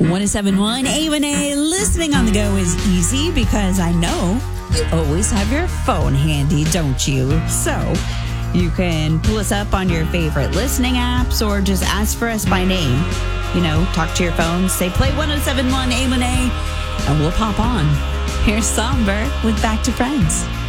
1071 A1A. Listening on the go is easy because I know you always have your phone handy, don't you? So you can pull us up on your favorite listening apps or just ask for us by name. You know, talk to your phone, say play 1071 A1A, and we'll pop on. Here's Somber with Back to Friends.